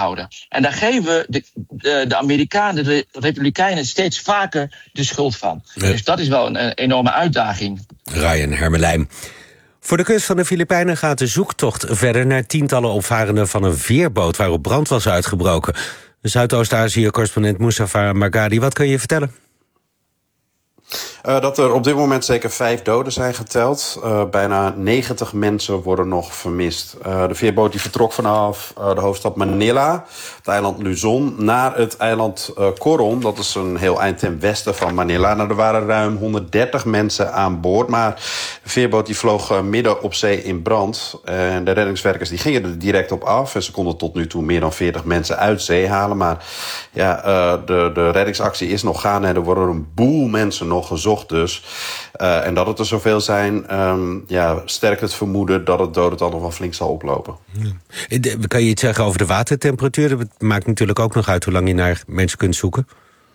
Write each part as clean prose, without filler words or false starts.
houden. En daar geven de Amerikanen, de Republikeinen, steeds vaker de schuld van. Ja. Dus dat is wel een enorme uitdaging. Ryan Hermelijn. Voor de kust van de Filipijnen gaat de zoektocht verder naar tientallen opvarenden van een veerboot waarop brand was uitgebroken. Zuidoost-Azië-correspondent Mustafa Margadi, wat kun je vertellen? Dat er op dit moment zeker 5 doden zijn geteld. Bijna 90 mensen worden nog vermist. De veerboot die vertrok vanaf de hoofdstad Manila, het eiland Luzon, naar het eiland Coron. Dat is een heel eind ten westen van Manila. Nou, er waren ruim 130 mensen aan boord, maar de veerboot die vloog midden op zee in brand. En de reddingswerkers die gingen er direct op af. En ze konden tot nu toe meer dan 40 mensen uit zee halen. Maar ja, de reddingsactie is nog gaande en er worden een boel mensen nog gezocht dus. En dat het er zoveel zijn, sterkt het vermoeden dat het dodental nog wel flink zal oplopen. Kan je iets zeggen over de watertemperatuur? Het maakt natuurlijk ook nog uit hoe lang je naar mensen kunt zoeken.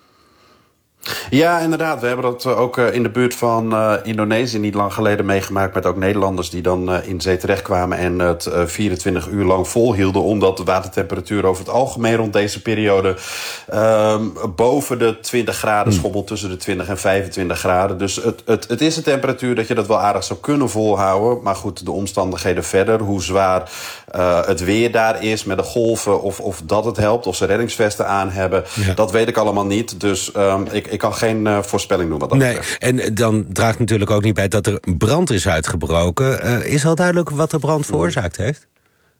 Ja, inderdaad. We hebben dat ook in de buurt van Indonesië niet lang geleden meegemaakt, met ook Nederlanders die dan in zee terechtkwamen en het 24 uur lang volhielden, omdat de watertemperatuur over het algemeen rond deze periode boven de 20 graden schommelt, tussen de 20 en 25 graden. Dus het is een temperatuur dat je dat wel aardig zou kunnen volhouden. Maar goed, de omstandigheden verder, hoe zwaar het weer daar is met de golven, of dat het helpt, of ze reddingsvesten aan hebben, dat weet ik allemaal niet. Dus ik kan geen voorspelling doen wat dat betreft. En dan draagt natuurlijk ook niet bij dat er brand is uitgebroken. Is al duidelijk wat de brand veroorzaakt heeft?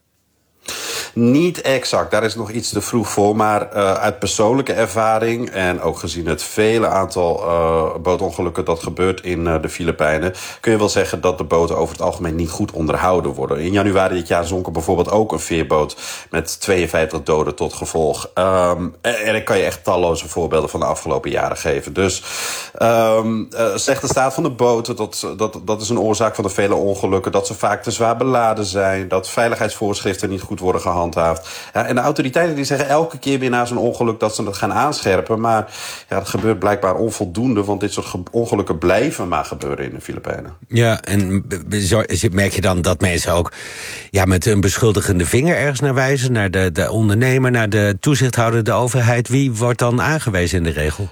Niet exact, daar is nog iets te vroeg voor. Maar uit persoonlijke ervaring en ook gezien het vele aantal bootongelukken dat gebeurt in de Filipijnen, kun je wel zeggen dat de boten over het algemeen niet goed onderhouden worden. In januari dit jaar zonk er bijvoorbeeld ook een veerboot met 52 doden tot gevolg. En ik kan je echt talloze voorbeelden van de afgelopen jaren geven. Dus slechte staat van de boten, dat is een oorzaak van de vele ongelukken. Dat ze vaak te zwaar beladen zijn, dat veiligheidsvoorschriften niet goed worden gehandhaafd. Ja, en de autoriteiten die zeggen elke keer weer na zo'n ongeluk dat ze het gaan aanscherpen. Maar ja, dat gebeurt blijkbaar onvoldoende, want dit soort ongelukken blijven maar gebeuren in de Filipijnen. Ja, en merk je dan dat mensen ook met een beschuldigende vinger ergens naar wijzen? Naar de ondernemer, naar de toezichthouder, de overheid? Wie wordt dan aangewezen in de regel?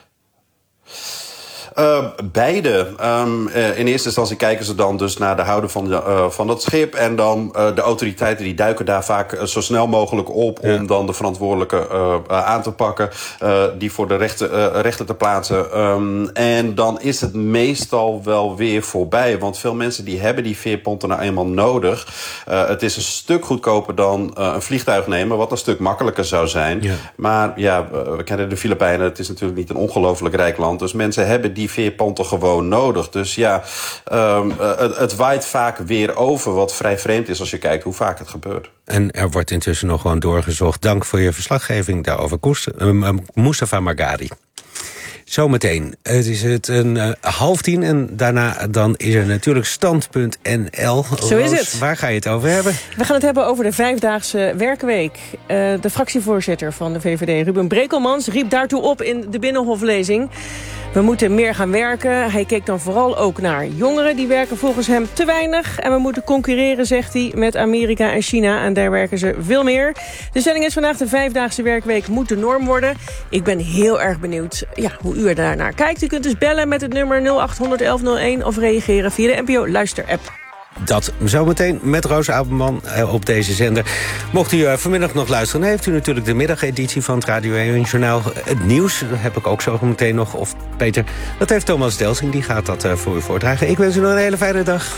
Beide. In eerste instantie kijken ze dan dus naar de houder van dat schip. En dan de autoriteiten die duiken daar vaak zo snel mogelijk op om dan de verantwoordelijke aan te pakken. Die voor de rechter te plaatsen. En dan is het meestal wel weer voorbij. Want veel mensen die hebben die veerponten nou eenmaal nodig. Het is een stuk goedkoper dan een vliegtuig nemen, wat een stuk makkelijker zou zijn. Ja. Maar ja, we kennen de Filipijnen. Het is natuurlijk niet een ongelooflijk rijk land. Dus mensen hebben die veerponten gewoon nodig. Dus ja, het waait vaak weer over, wat vrij vreemd is als je kijkt hoe vaak het gebeurt. En er wordt intussen nog gewoon doorgezocht. Dank voor je verslaggeving daarover, Mustafa Margadi. Zometeen, het is het 9:30 en daarna dan is er natuurlijk Stand.nl. Zo is het. Waar ga je het over hebben? We gaan het hebben over de 5-daagse werkweek. De fractievoorzitter van de VVD, Ruben Brekelmans, riep daartoe op in de Binnenhoflezing. We moeten meer gaan werken. Hij keek dan vooral ook naar jongeren. Die werken volgens hem te weinig. En we moeten concurreren, zegt hij, met Amerika en China. En daar werken ze veel meer. De stelling is vandaag: de 5-daagse werkweek moet de norm worden. Ik ben heel erg benieuwd hoe u er daarnaar kijkt. U kunt dus bellen met het nummer 0800 1101 of reageren via de NPO Luister-app. Dat zometeen met Roos Abelman op deze zender. Mocht u vanmiddag nog luisteren, heeft u natuurlijk de middageditie van het Radio 1 Journaal. Het nieuws, dat heb ik ook zo meteen nog. Of Peter, dat heeft Thomas Delsing, die gaat dat voor u voordragen. Ik wens u nog een hele fijne dag.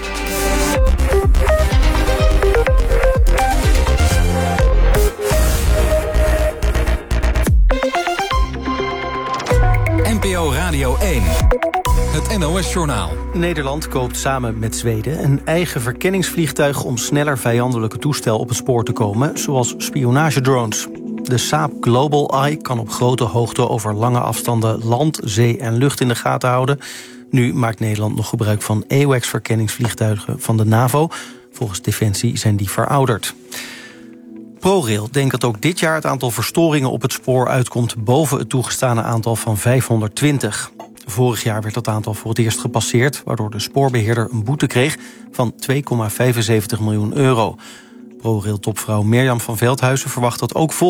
NPO Radio 1. Het NOS-journaal. Nederland koopt samen met Zweden een eigen verkenningsvliegtuig om sneller vijandelijke toestel op het spoor te komen, zoals spionagedrones. De Saab Global Eye kan op grote hoogte over lange afstanden land, zee en lucht in de gaten houden. Nu maakt Nederland nog gebruik van AWACS-verkenningsvliegtuigen van de NAVO. Volgens Defensie zijn die verouderd. ProRail denkt dat ook dit jaar het aantal verstoringen op het spoor uitkomt boven het toegestane aantal van 520. Vorig jaar werd dat aantal voor het eerst gepasseerd, waardoor de spoorbeheerder een boete kreeg van €2,75 miljoen. ProRail-topvrouw Mirjam van Veldhuizen verwacht dat ook